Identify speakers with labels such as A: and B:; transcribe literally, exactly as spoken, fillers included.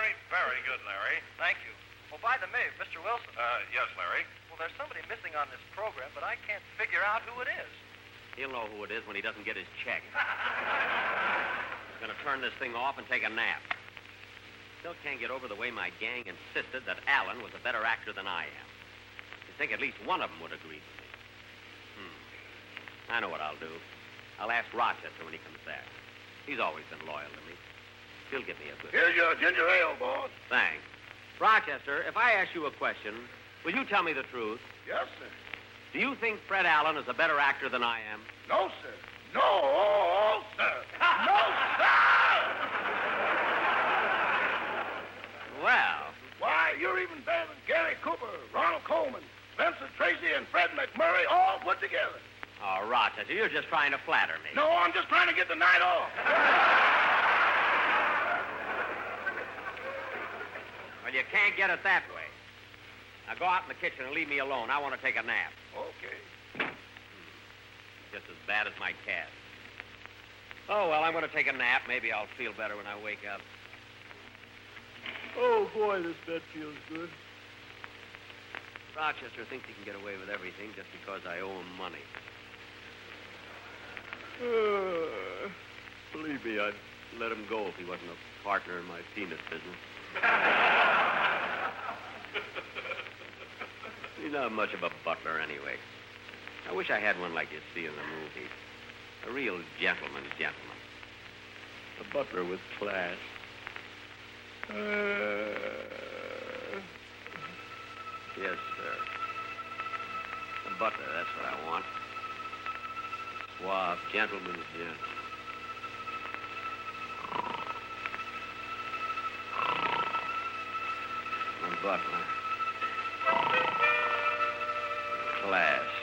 A: right. Very good, Larry.
B: Thank you. Well, by the way, Mister Wilson.
A: Uh, yes, Larry.
B: Well, there's somebody missing on this program, but I can't figure out who it is.
C: He'll know who it is when he doesn't get his check. He's going to turn this thing off and take a nap. Still can't get over the way my gang insisted that Alan was a better actor than I am. You'd think at least one of them would agree with me. Hmm. I know what I'll do. I'll ask Rochester when he comes back. He's always been loyal to me. He'll give me a good...
D: Here's your ginger ale, boss.
C: Thanks. Rochester, if I ask you a question, will you tell me the truth?
D: Yes, sir.
C: Do you think Fred Allen is a better actor than I am?
D: No, sir. No, sir. No, sir!
C: Well...
D: Why, you're even better than Gary Cooper, Ronald Coleman, Spencer Tracy, and Fred McMurray all put together.
C: Oh, Rochester, you're just trying to flatter me.
D: No, I'm just trying to get the night off.
C: Well, you can't get it that way. Now go out in the kitchen and leave me alone. I want to take a nap.
D: Okay.
C: Just as bad as my cat. Oh, well, I'm going to take a nap. Maybe I'll feel better when I wake up.
E: Oh, boy, this bed feels good.
C: Rochester thinks he can get away with everything just because I owe him money.
E: Uh, believe me, I'd let him go if he wasn't a partner in my peanut business. He's not much of a butler anyway. I wish I had one like you see in the movies. A real gentleman's gentleman. A butler with class. Uh... Yes, sir. A butler, that's what I want. Suave, gentleman's gentleman. A butler. Class.